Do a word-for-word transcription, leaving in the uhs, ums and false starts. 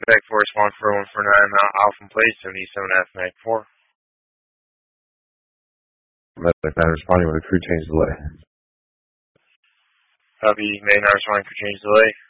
Back for response for one for nine Alpha Place, seventy-seven F Mag four. Medic nine responding with a crew change delay. Copy, Mag nine responding, crew change delay.